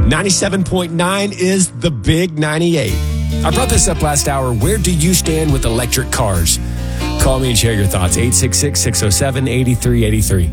97.9 is the Big 98. I brought this up last hour. Where do you stand with electric cars? Call me and share your thoughts. 866-607-8383.